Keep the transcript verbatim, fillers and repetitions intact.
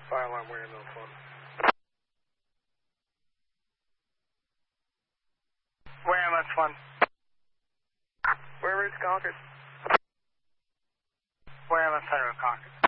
Fire alarm, we're in the phone. Where M S one? Where is Concord? Where M S Federal Concord?